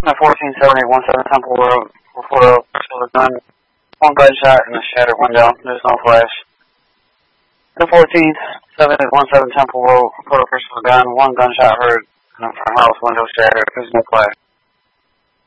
147817 Temple Road, report of pursuit of gun, one gunshot in a shattered window, there's no flash. 147817 Temple Road, report of pursuit of gun, one gunshot heard in a front house window shattered, there's no flash.